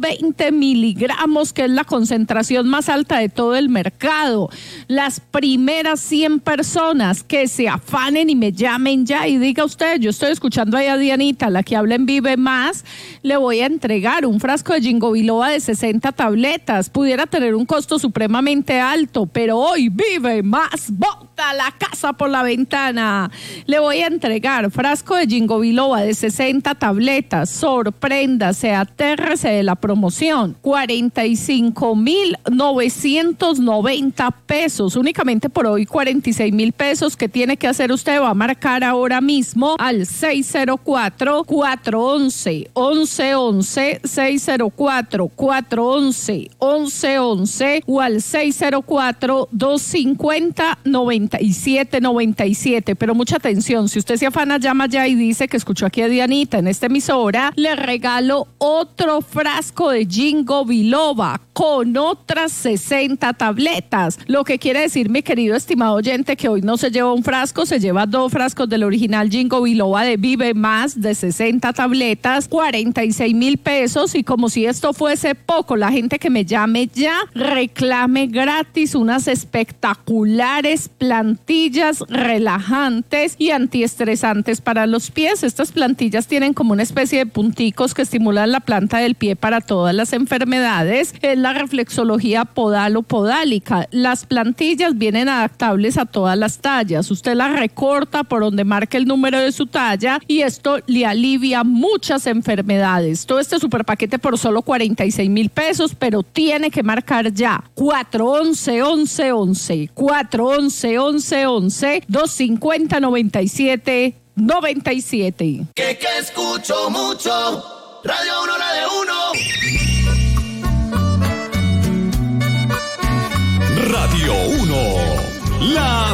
120 miligramos, que es la concentración más alta de todo el mercado. Las primeras 100 personas que se afanen y me llamen ya y diga usted, yo estoy escuchando ahí a Dianita, la que habla en Vive Más, le voy a entregar un frasco de Ginkgo biloba de 60 tabletas. Pudiera tener un costo supremamente alto, pero hoy Vive Más bota la casa por la ventana. Le voy a entregar frasco de Ginkgo biloba de 60 tabletas. Sorpréndase, atérrese de la promoción. 45,990 pesos. Únicamente por hoy 46,000 pesos. ¿Qué tiene que hacer usted? Va a marcar ahora mismo al 604-411-1111, 604-411-1111 o al 604-250-9797. Pero mucha atención, si usted se afana, llama ya y dice que escuchó aquí a Dianita en esta emisora, le regalo otro frasco de Ginkgo biloba con otras 60 tabletas. Lo que quiere decir, mi querido estimado oyente, que hoy no se lleva un frasco, se lleva 2 frascos del original Ginkgo biloba de Vive Más de 60 tabletas, 46,000 pesos. Y como si esto fuese poco, la gente que me llame ya reclame gratis unas espectaculares plantillas relajantes y antiestresantes para los pies. Estas plantillas tienen como una especie de punticos que estimulan la planta del pie para todas las enfermedades. Es la reflexología podal o podálica. Las plantillas vienen adaptables a todas las tallas. Usted las recorta por donde marque el número de su talla y esto le alivia muchas enfermedades. Todo este super paquete por solo 46,000 pesos, pero tiene que marcar ya. 411-1111, 411-1111, 250-9797. Que escucho mucho, Radio 1, la de 1. Radio 1, la